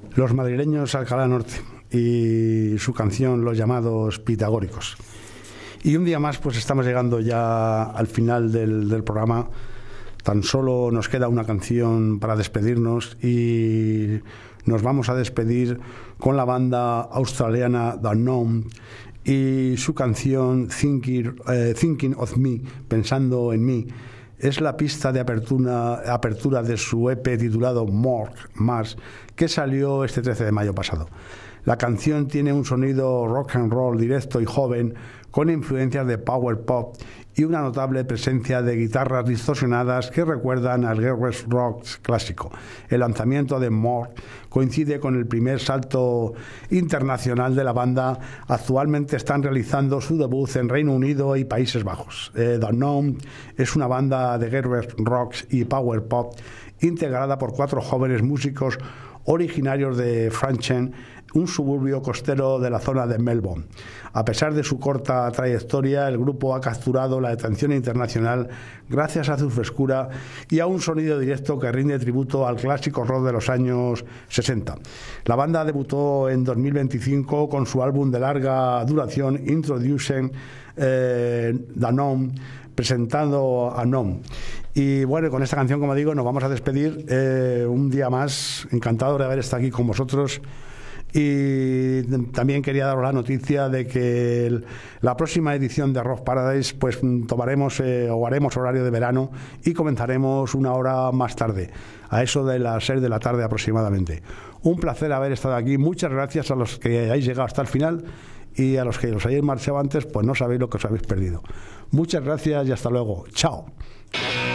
Los madrileños Alcalá Norte y su canción Los llamados pitagóricos. Y un día más pues estamos llegando ya al final del programa. Tan solo nos queda una canción para despedirnos y nos vamos a despedir con la banda australiana The Unknown y su canción Thinking of Me, pensando en mí. Es la pista de apertura de su EP titulado More, Más, que salió este 13 de mayo pasado. La canción tiene un sonido rock and roll directo y joven, con influencias de power pop y una notable presencia de guitarras distorsionadas que recuerdan al garage rock clásico. El lanzamiento de More coincide con el primer salto internacional de la banda. Actualmente están realizando su debut en Reino Unido y Países Bajos. The Unknown es una banda de garage rock y power pop integrada por 4 jóvenes músicos originarios de Franchen, un suburbio costero de la zona de Melbourne. A pesar de su corta trayectoria, el grupo ha capturado la atención internacional gracias a su frescura y a un sonido directo que rinde tributo al clásico rock de los años 60. La banda debutó en 2025 con su álbum de larga duración Introducing The Unknown, presentando a Unknown. Y bueno, con esta canción, como digo, nos vamos a despedir un día más. Encantado de haber estado aquí con vosotros. Y también quería daros la noticia de que la próxima edición de Rock Paradise pues tomaremos o haremos horario de verano y comenzaremos una hora más tarde, a eso de las 6 de la tarde aproximadamente. Un placer haber estado aquí. Muchas gracias a los que hayáis llegado hasta el final, y a los que os hayáis marchado antes, pues no sabéis lo que os habéis perdido. Muchas gracias y hasta luego. Chao.